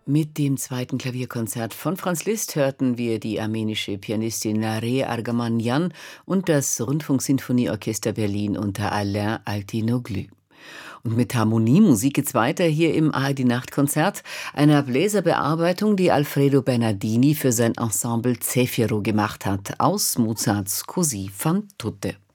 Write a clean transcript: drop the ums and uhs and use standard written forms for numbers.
Mit dem zweiten Klavierkonzert von Franz Liszt hörten wir die armenische Pianistin Nareh Argamanyan und das Rundfunksinfonieorchester Berlin unter Alain Altinoglu. Und mit Harmoniemusik geht's weiter hier im ARD Nachtkonzert, einer Bläserbearbeitung, die Alfredo Bernardini für sein Ensemble Zefiro gemacht hat, aus Mozarts Così fan tutte.